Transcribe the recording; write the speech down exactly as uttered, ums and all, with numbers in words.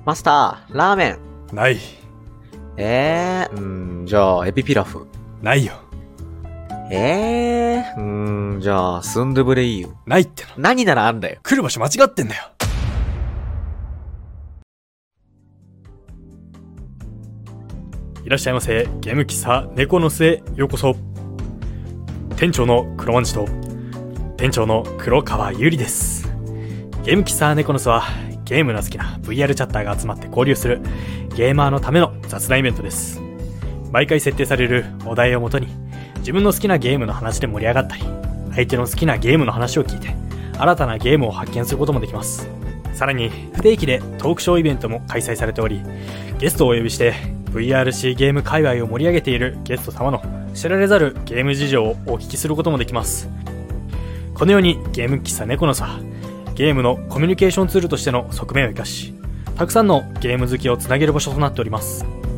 マスター、ラーメン。 ない。 えー、うーん、じゃあ、エビピラフ。 ないよ。 えー、うーん、じゃあ、スンドゥブレイユ。 ないっての。 何ならあんだよ。 来る場所間違ってんだよ。いらっしゃいませ。ゲーム喫茶猫の巣へようこそ。店長の黒万次と店長の黒川ゆりです。ゲーム喫茶猫の巣はゲームの好きな ブイアール チャッターが集まって交流するゲーマーのための雑談イベントです。毎回設定されるお題をもとに自分の好きなゲームの話で盛り上がったり、相手の好きなゲームの話を聞いて新たなゲームを発見することもできます。さらに不定期でトークショーイベントも開催されており、ゲストをお呼びして ブイアールシー ゲーム界隈を盛り上げているゲスト様の知られざるゲーム事情をお聞きすることもできます。このようにゲーム喫茶猫の巣はゲームのコミュニケーションツールとしての側面を生かし、たくさんのゲーム好きをつなげる場所となっております。